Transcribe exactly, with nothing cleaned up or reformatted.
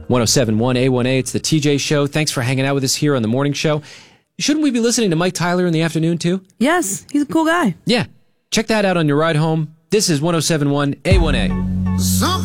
ten seventy-one A one A, it's the T J Show. Thanks for hanging out with us here on the morning show. Shouldn't we be listening to Mike Tyler in the afternoon, too? Yes, he's a cool guy. Yeah. Check that out on your ride home. This is ten seventy-one A one A. Some